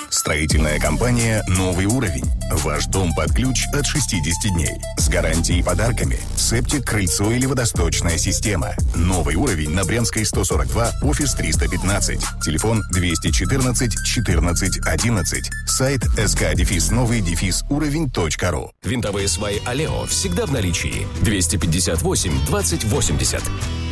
Строительная компания «Новый уровень». Ваш дом под ключ от 60 дней. С гарантией и подарками. Септик, крыльцо или водосточная система. «Новый уровень» на Брянской 142, офис 315. Телефон 214 14 11. Сайт sk-новый-уровень.ру. Винтовые сваи «Алео» всегда в наличии. 258 20 80.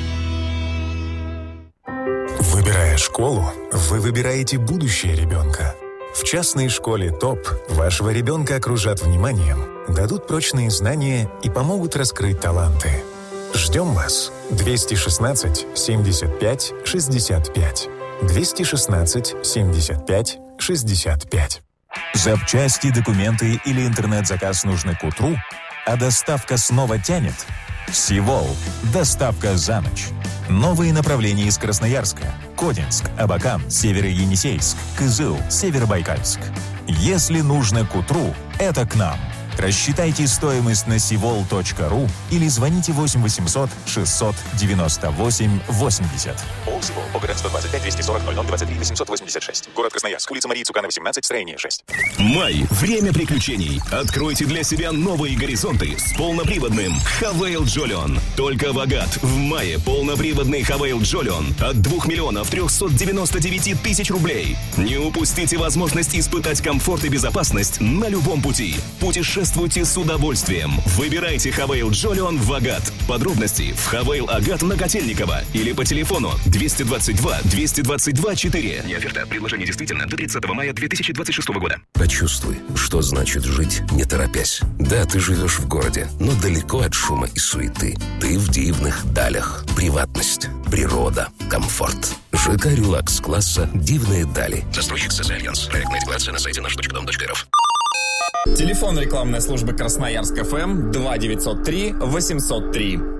Выбирая школу, вы выбираете будущее ребенка. В частной школе ТОП вашего ребенка окружат вниманием, дадут прочные знания и помогут раскрыть таланты. Ждем вас. 216 75 65. 216 75 65. Запчасти, документы или интернет-заказ нужны к утру, а доставка снова тянет? Сивол. Доставка за ночь. Новые направления из Красноярска, Кодинск, Абакан, Северо-Енисейск, Кызыл, Северобайкальск. Если нужно к утру, это к нам. Рассчитайте стоимость на sivol.ru или звоните 8 800 698 80. ООО «Сивол». ОГРН 125 240 00 23 886. Город Красноярск. Улица Марии Цукана, 18, строение 6. Май – время приключений. Откройте для себя новые горизонты с полноприводным Хавейл Джолион. Только в Агат в мае полноприводный Хавейл Джолион от 2 миллионов 399 тысяч рублей. Не упустите возможность испытать комфорт и безопасность на любом пути. Путешествуйте с удовольствием. Выбирайте Хавейл Джолион в Агат. Подробности в Хавейл Агат на Котельниково или по телефону 222 222 4. Не оферта. Предложение действительно до 30 мая 2026 года. Почувствуй, что значит жить, не торопясь. Да, ты живешь в городе, но далеко от шума и суеты. Ты в дивных далях. Приватность, природа, комфорт. ЖК «Релакс» класса «Дивные дали». Застройщик СС «Альянс». Проектная декларация на сайте наш.дом.рф. Телефон рекламной службы Красноярск ФМ 2903 803.